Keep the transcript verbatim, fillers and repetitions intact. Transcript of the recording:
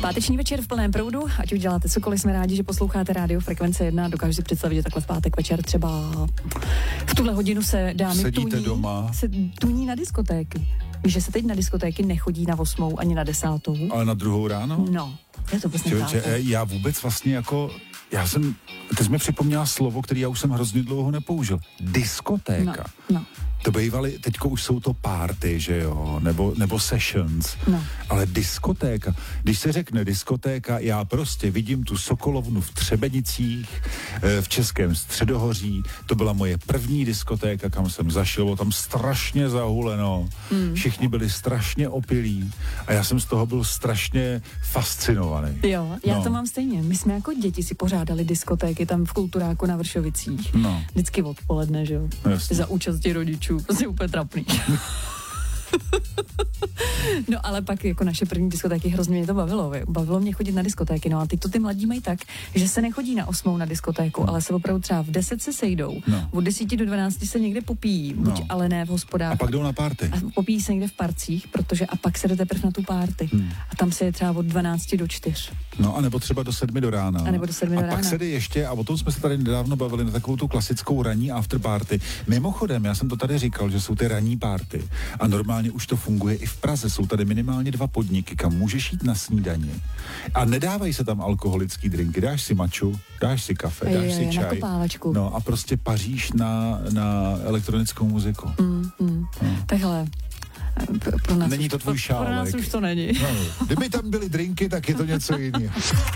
Páteční večer v plném proudu, ať už děláte cokoliv, jsme rádi, že posloucháte rádio Frekvence jedna. Dokážu si představit, že takhle v pátek večer třeba v tuhle hodinu se dámy Sedíte tuní, doma. se tuní na diskotéky. Víš, že se teď na diskotéky nechodí na osmou ani na desátou? Ale na druhou ráno? No, já to vlastně Člověče, chápu. já vůbec vlastně jako, já jsem, ty jsi mi připomněla slovo, který já už jsem hrozně dlouho nepoužil. Diskotéka. No, no. To bývaly, teďko už jsou to party, že jo, nebo, nebo sessions, No. ale diskotéka, když se řekne diskotéka, já prostě vidím tu Sokolovnu v Třebenicích, v Českém Středohoří, to byla moje první diskotéka, kam jsem zašel, bylo tam strašně zahuleno, mm. všichni byli strašně opilí a já jsem z toho byl strašně fascinovaný. Jo, já no. to mám stejně. My jsme jako děti si pořádali diskotéky tam v Kulturáku na Vršovicích. No. Vždycky odpoledne, že jo. Jasně. Za účasti rodičů. Prostě úplně trapný. No ale pak jako naše první diskotéky hrozně mě to bavilo. Bavilo mě chodit na diskotéky. No a teď to ty mladí mají tak, že se nechodí na osmou na diskotéku, ale se opravdu třeba v deset se sejdou. No. Od desíti do dvanácti se někde popíjí, buď No. ale ne v hospodách. A pak jdou na party. A popíjí se někde v parcích, protože a pak se jde teprve na tu party. Hmm. A tam se je třeba od dvanácti do čtyř. No a nebo třeba do sedmi do rána. A nebo do sedmi a do pak rána. se jde ještě, a o tom jsme se tady nedávno bavili, na takovou tu klasickou ranní afterparty. Mimochodem, já jsem to tady říkal, že jsou ty ranní party a normálně už to funguje i v Praze. Jsou tady minimálně dva podniky, kam můžeš jít na snídani. A nedávají se tam alkoholický drinky. Dáš si maču, dáš si kafe, dáš je, si je, čaj. na kopávačku. No a prostě paříš na, na elektronickou muziku. Mm, mm. No. Takhle. Pro nás Není už, to tvůj pro nás šálek. už to není. No, kdyby tam byly drinky, tak je to něco jiného.